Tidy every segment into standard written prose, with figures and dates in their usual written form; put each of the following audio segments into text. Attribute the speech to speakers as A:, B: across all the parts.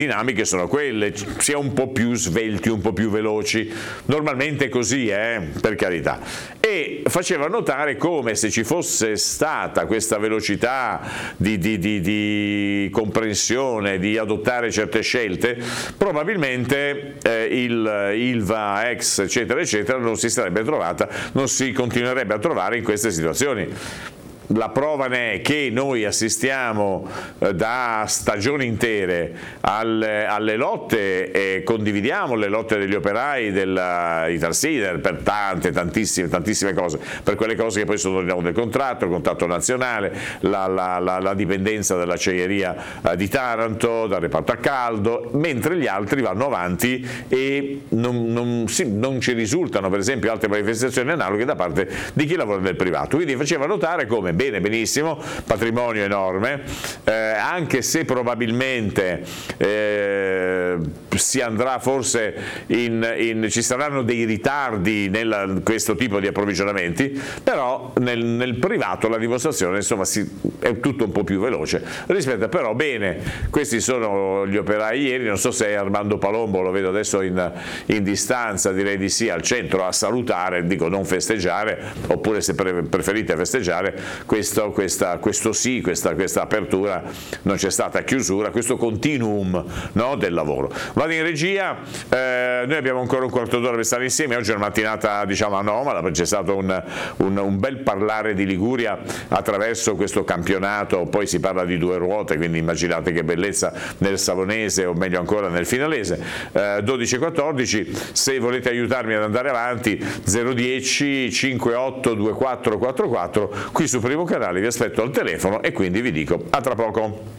A: dinamiche sono quelle, sia un po' più svelti, un po' più veloci, normalmente è così, per carità. E faceva notare come se ci fosse stata questa velocità di comprensione, di adottare certe scelte, probabilmente il Ilva X eccetera eccetera non si sarebbe trovata, non si continuerebbe a trovare in queste situazioni. La prova ne è che noi assistiamo da stagioni intere alle lotte e condividiamo le lotte degli operai dell'Italsider per tantissime cose, per quelle cose che poi sono del contratto, il contratto nazionale, la dipendenza dell'acciaieria di Taranto, dal reparto a caldo, mentre gli altri vanno avanti e non ci risultano per esempio altre manifestazioni analoghe da parte di chi lavora nel privato. Quindi faceva notare come benissimo, patrimonio enorme, anche se probabilmente si andrà forse ci saranno dei ritardi in questo tipo di approvvigionamenti, però nel privato la dimostrazione insomma è tutto un po' più veloce rispetto. Però bene, questi sono gli operai ieri, non so se Armando Palombo, lo vedo adesso in distanza, direi di sì, al centro a salutare, dico non festeggiare, oppure se preferite festeggiare questa apertura, non c'è stata chiusura, questo continuum, no, del lavoro. Vado in regia, noi abbiamo ancora un quarto d'ora per stare insieme, oggi è una mattinata diciamo anomala, perché c'è stato un bel parlare di Liguria attraverso questo campionato, poi si parla di 2 ruote, quindi immaginate che bellezza nel savonese, o meglio ancora nel finalese. 12:14, se volete aiutarmi ad andare avanti, 010 58 2444, qui su Primo Canale vi aspetto al telefono e quindi vi dico a tra poco.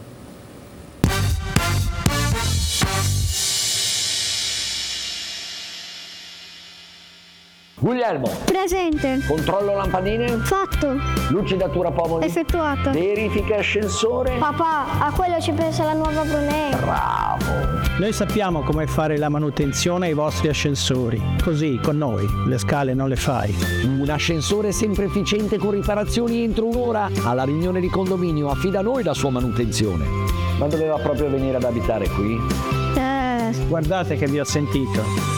B: Guglielmo.
C: Presente.
B: Controllo lampadine.
C: Fatto.
B: Lucidatura pomodi.
C: Effettuata.
B: Verifica ascensore.
C: Papà, a quello ci pensa la nuova Brunei.
B: Bravo.
D: Noi sappiamo come fare la manutenzione ai vostri ascensori. Così, con noi, le scale non le fai.
B: Un ascensore sempre efficiente con riparazioni entro un'ora. Alla riunione di condominio affida a noi la sua manutenzione. Ma doveva proprio venire ad abitare qui?
D: Guardate che vi ho sentito.